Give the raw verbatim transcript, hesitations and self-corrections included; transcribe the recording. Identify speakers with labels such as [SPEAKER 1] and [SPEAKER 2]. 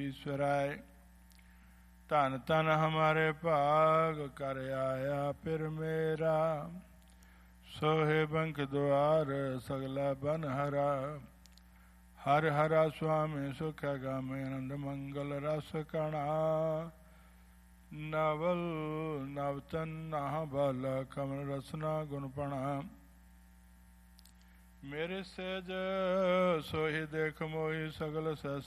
[SPEAKER 1] ईश्वराय। धन धन हमारे भाग कर आया फिर मेरा, सोहे बंक द्वार सगला बन हरा। हर हरा स्वामी सुख गामे आनंद मंगल रस कणा। नवल नवतन नाह बल कमल रसना गुणपणा। मेरे सहज सोही देख मोही सगल सह